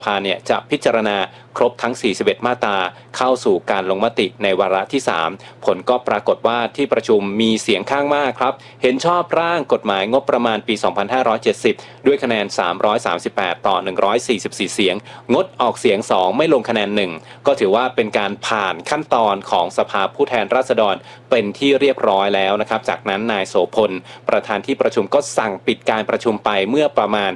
ภาเนี่ยจะพิจารณาครบทั้ง41มาตราเข้าสู่การลงมติในวาระที่3ผลก็ปรากฏว่าที่ประชุมมีเสียงข้างมากครับเห็นชอบร่างกฎหมายงบประมาณปี2570ด้วยคะแนน338ต่อ144เสียงงดออกเสียง2ไม่ลงคะแนน1ก็ถือว่าเป็นการผ่านขั้นตอนของสภาผู้แทนราษฎรเป็นที่เรียบร้อยแล้วนะครับจากนั้นนายโสพลประธานที่ประชุมก็สั่งปิดการประชุมไปเมื่อประมาณ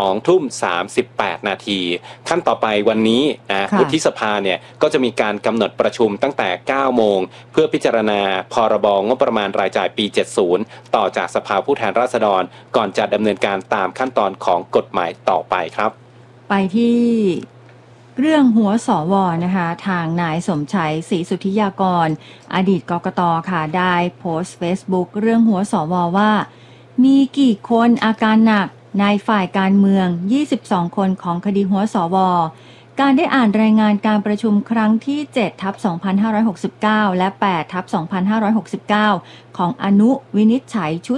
20:38 นาทีขั้นต่อไปวันนี้วุฒิสภาเนี่ยก็จะมีการกำหนดประชุมตั้งแต่9โมงเพื่อพิจารณาพรบงบประมาณรายจ่ายปี70ต่อจากสภาผู้แทนราษฎรก่อนจะดำเนินการตามขั้นตอนของกฎหมายต่อไปครับไปที่เรื่องหัวสวนะคะทางนายสมชัยศรีสุทธิยากรอดีตกกต.ค่ะได้โพสต์ Facebook เรื่องหัวสวว่ามีกี่คนอาการหนักในฝ่ายการเมือง22คนของคดีหัวสวการได้อ่านรายงานการประชุมครั้งที่7/2569และ8/2569ของอนุวินิจฉัยชุด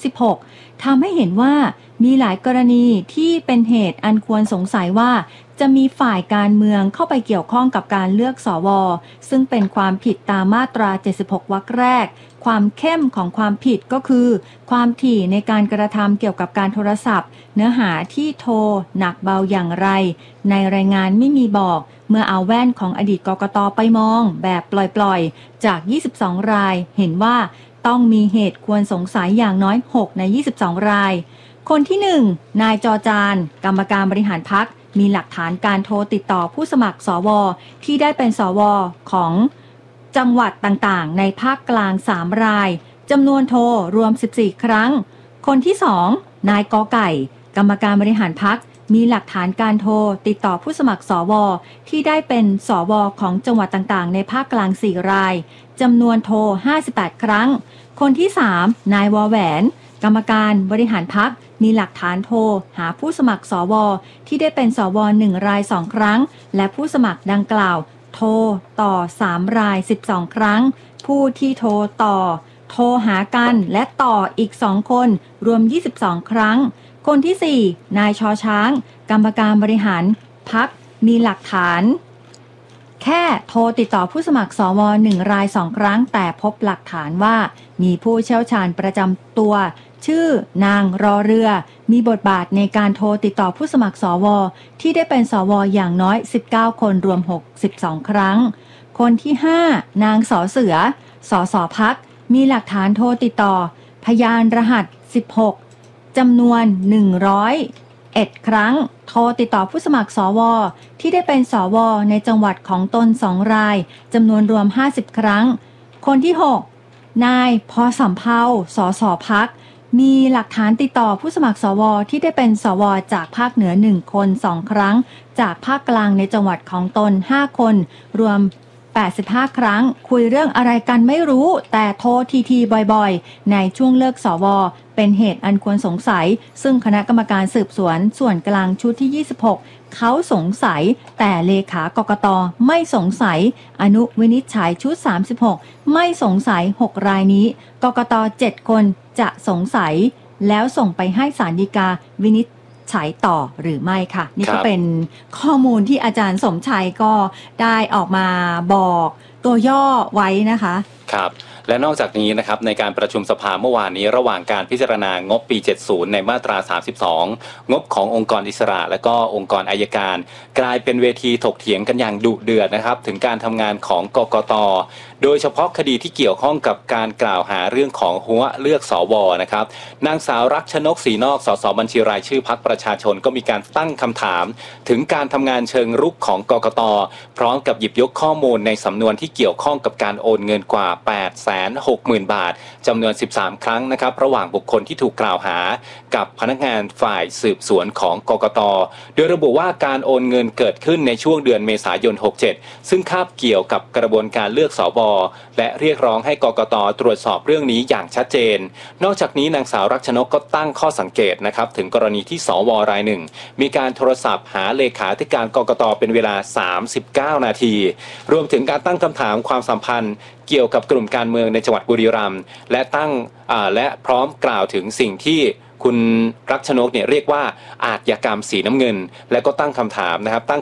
36ทำให้เห็นว่ามีหลายกรณีที่เป็นเหตุอันควรสงสัยว่าจะมีฝ่ายการเมืองเข้าไปเกี่ยวข้องกับการเลือกสวซึ่งเป็นความผิดตามมาตรา76วรรคแรกความเข้มของความผิดก็คือความถี่ในการกระทำเกี่ยวกับการโทรศัพท์เนื้อหาที่โทรหนักเบาอย่างไรในรายงานไม่มีบอกเมื่อเอาแว่นของอดีตกกต.ไปมองแบบปล่อยๆจาก22รายเห็นว่าต้องมีเหตุควรสงสัยอย่างน้อย6ใน22รายคนที่1นายจอจานกรรมการบริหารพรรคมีหลักฐานการโทรติดต่อผู้สมัครสวที่ได้เป็นสวของจังหวัดต่างๆในภาคกลาง3รายจำนวนโทรรวม14ครั้งคนที่2นายกอไก่กรรมการบริหารพรรคมีหลักฐานการโทรติดต่อผู้สมัครสวที่ได้เป็นสวของจังหวัดต่างๆในภาคกลาง4รายจำนวนโทร58ครั้งคนที่3นายวแหวนกรรมการบริหารพรรคมีหลักฐานโทรหาผู้สมัครสวที่ได้เป็นสว1ราย2ครั้งและผู้สมัครดังกล่าวโทรต่อ3ราย12ครั้งผู้ที่โทรต่อโทรหากันและต่ออีก2คนรวม22ครั้งคนที่4นายชอช้างกรรมการบริหารพรรคมีหลักฐานแค่โทรติดต่อผู้สมัครสว1ราย2ครั้งแต่พบหลักฐานว่ามีผู้เชี่ยวชาญประจำตัวชื่อนางรอเรือมีบทบาทในการโทรติดต่อผู้สมัครสวที่ได้เป็นสวอย่างน้อย19คนรวม62ครั้งคนที่5นางสอเสือสสพรรคมีหลักฐานโทรติดต่อพยานรหัส16จำนวน101ครั้งโทรติดต่อผู้สมัครสวที่ได้เป็นสวในจังหวัดของตน2รายจำนวนรวม50ครั้งคนที่6นายพอสำเภาสสพรรคมีหลักฐานติดต่อผู้สมัครสวที่ได้เป็นสวจากภาคเหนือ1คน2ครั้งจากภาคกลางในจังหวัดของตน5คนรวม85ครั้งคุยเรื่องอะไรกันไม่รู้แต่โทรทีบ่อยๆในช่วงเลิกสวเป็นเหตุอันควรสงสัยซึ่งคณะกรรมการสืบสวนส่วนกลางชุดที่26เขาสงสัยแต่เลขากกต.ไม่สงสัยอนุวินิจฉัยชุด36ไม่สงสัย6รายนี้กกต7คนจะสงสัยแล้วส่งไปให้ศาลฎีกาวินิจฉัยต่อหรือไม่ค่ะนี่ก็เป็นข้อมูลที่อาจารย์สมชัยก็ได้ออกมาบอกตัวย่อไว้นะคะครับและนอกจากนี้นะครับในการประชุมสภาเมื่อวานนี้ระหว่างการพิจารณางบปี70ในมาตรา32งบขององค์กรอิสระและก็องค์กรอัยการกลายเป็นเวทีถกเถียงกันอย่างดุเดือดนะครับถึงการทำงานของกกต.โดยเฉพาะคดีที่เกี่ยวข้องกับการกล่าวหาเรื่องของหัวเลือกสวนะครับนางสาวรักชนกศรีนอกสสบัญชีรายชื่อพรรคประชาชนก็มีการตั้งคำถามถึงการทำงานเชิงรุกของกกต.พร้อมกับหยิบยกข้อมูลในสำนวนที่เกี่ยวข้องกับการโอนเงินกว่า860,000 บาทจำนวน13ครั้งนะครับระหว่างบุคคลที่ถูกกล่าวหากับพนักงานฝ่ายสืบสวนของกกต.โดยระบุว่าการโอนเงินเกิดขึ้นในช่วงเดือนเมษายน67ซึ่งคาบเกี่ยวกับกระบวนการเลือกสวและเรียกร้องให้กกต.ตรวจสอบเรื่องนี้อย่างชัดเจนนอกจากนี้นางสาวรักชนกก็ตั้งข้อสังเกตนะครับถึงกรณีที่สวรายหนึ่งมีการโทรศัพท์หาเลขาธิการกกต.เป็นเวลา39นาทีรวมถึงการตั้งคำถามความสัมพันธ์เกี่ยวกับกลุ่มการเมืองในจังหวัดบุรีรัมย์และพร้อมกล่าวถึงสิ่งที่คุณรักชนกเนี่ยเรียกว่าอาชญากรรมสีน้ำเงินและก็ตั้งคำถามนะครับตั้ง